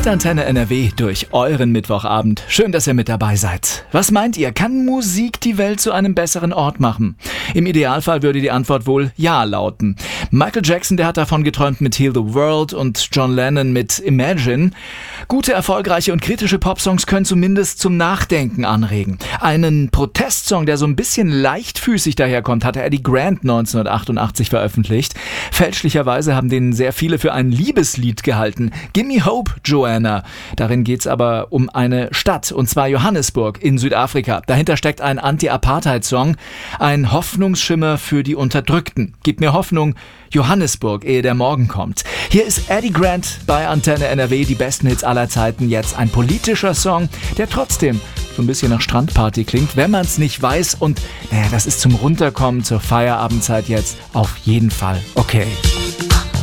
Antenne NRW durch euren Mittwochabend. Schön, dass ihr mit dabei seid. Was meint ihr? Kann Musik die Welt zu einem besseren Ort machen? Im Idealfall würde die Antwort wohl ja lauten. Michael Jackson, der hat davon geträumt mit Heal the World und John Lennon mit Imagine. Gute, erfolgreiche und kritische Popsongs können zumindest zum Nachdenken anregen. Einen Protestsong, der so ein bisschen leichtfüßig daherkommt, hatte Eddie Grant 1988 veröffentlicht. Fälschlicherweise haben den sehr viele für ein Liebeslied gehalten. Gimme Hope, Joanna. Darin geht's aber um eine Stadt, und zwar Johannesburg in Südafrika. Dahinter steckt ein Anti-Apartheid-Song, ein Hoffnungsschimmer für die Unterdrückten. Gib mir Hoffnung, Johannesburg, ehe der Morgen kommt. Hier ist Eddie Grant bei Antenne NRW, die besten Hits aller Zeiten. Jetzt ein politischer Song, der trotzdem so ein bisschen nach Strandparty klingt, wenn man es nicht weiß. Und das ist zum Runterkommen, zur Feierabendzeit jetzt auf jeden Fall okay.